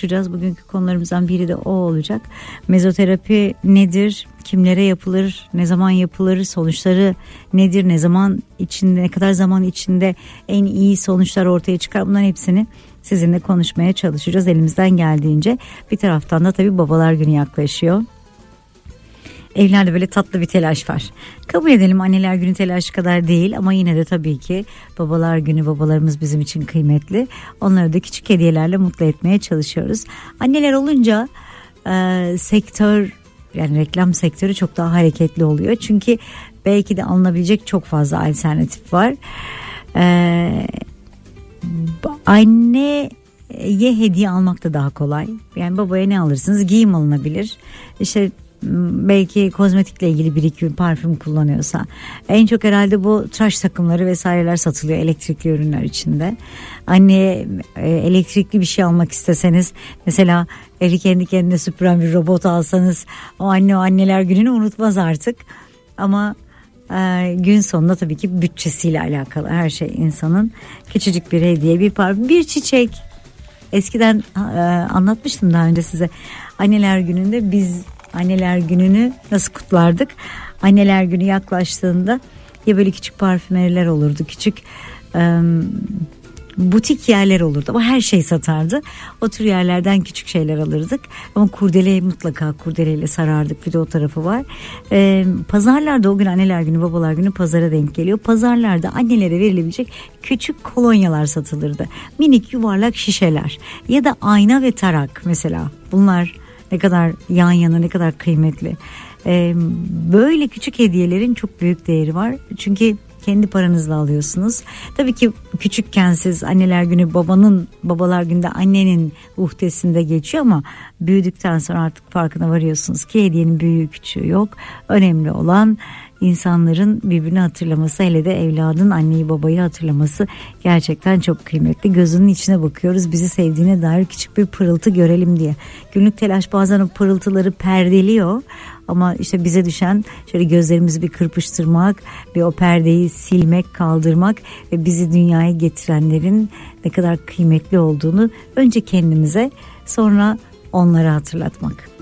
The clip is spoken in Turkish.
konuşacağız. Bugünkü konularımızdan biri de o olacak. Mezoterapi nedir? Kimlere yapılır? Ne zaman yapılır? Sonuçları nedir? Ne zaman içinde, ne kadar zaman içinde en iyi sonuçlar ortaya çıkar? Bunların hepsini sizinle konuşmaya çalışacağız elimizden geldiğince. Bir taraftan da tabii babalar günü yaklaşıyor. Evlerde böyle tatlı bir telaş var. Kabul edelim, anneler günü telaşı kadar değil ama yine de tabii ki babalar günü, babalarımız bizim için kıymetli. Onları da küçük hediyelerle mutlu etmeye çalışıyoruz. Anneler olunca sektör, yani reklam sektörü çok daha hareketli oluyor. Çünkü belki de alınabilecek çok fazla alternatif var. Anneye hediye almak da daha kolay. Yani babaya ne alırsınız? Giyim alınabilir. İşte belki kozmetikle ilgili bir iki parfüm kullanıyorsa. En çok herhalde bu tıraş takımları vesaireler satılıyor elektrikli ürünler içinde. Anneye elektrikli bir şey almak isteseniz, mesela evi kendi kendine süpüren bir robot alsanız, o anneler gününü unutmaz artık. Ama gün sonunda tabii ki bütçesiyle alakalı her şey insanın. Küçücük bir hediye, bir parfüm, bir çiçek. Eskiden anlatmıştım daha önce size. Anneler gününde biz anneler gününü nasıl kutlardık? Anneler günü yaklaştığında ya böyle küçük parfümeriler olurdu, küçük butik yerler olurdu ama her şey satardı. O tür yerlerden küçük şeyler alırdık ama mutlaka kurdeleyle sarardık, bir de o tarafı var. Pazarlarda, o gün anneler günü, babalar günü pazara denk geliyor. Pazarlarda annelere verilebilecek küçük kolonyalar satılırdı. Minik yuvarlak şişeler ya da ayna ve tarak mesela, bunlar ne kadar yan yana, ne kadar kıymetli. Böyle küçük hediyelerin çok büyük değeri var. Çünkü kendi paranızla alıyorsunuz. Tabii ki küçükken siz anneler günü babalar günde annenin uhdesinde geçiyor ama büyüdükten sonra artık farkına varıyorsunuz ki hediyenin büyüğü küçüğü yok. Önemli olan insanların birbirini hatırlaması, hele de evladın anneyi babayı hatırlaması gerçekten çok kıymetli. Gözünün içine bakıyoruz, bizi sevdiğine dair küçük bir pırıltı görelim diye. Günlük telaş bazen o pırıltıları perdeliyor ama işte bize düşen şöyle gözlerimizi bir kırpıştırmak, bir o perdeyi silmek, kaldırmak ve bizi dünyaya getirenlerin ne kadar kıymetli olduğunu önce kendimize, sonra onlara hatırlatmak.